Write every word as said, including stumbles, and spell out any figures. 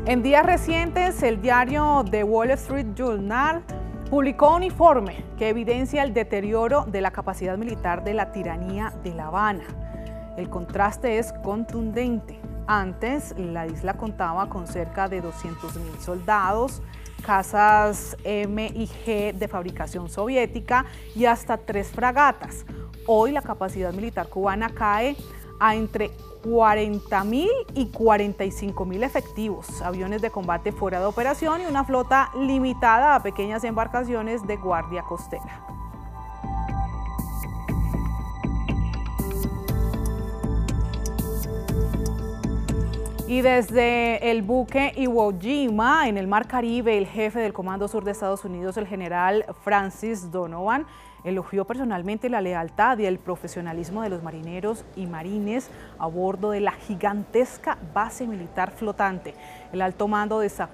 En días recientes, el diario The Wall Street Journal publicó un informe que evidencia el deterioro de la capacidad militar de la tiranía de La Habana. El contraste es contundente. Antes, la isla contaba con cerca de doscientos mil soldados, casas M y G de fabricación soviética y hasta tres fragatas. Hoy la capacidad militar cubana cae a entre cuarenta mil y cuarenta y cinco mil efectivos, aviones de combate fuera de operación y una flota limitada a pequeñas embarcaciones de guardia costera. Y desde el buque Iwo Jima, en el Mar Caribe, el jefe del Comando Sur de Estados Unidos, el general Francis Donovan, elogió personalmente la lealtad y el profesionalismo de los marineros y marines a bordo de la gigantesca base militar flotante. El alto mando destacó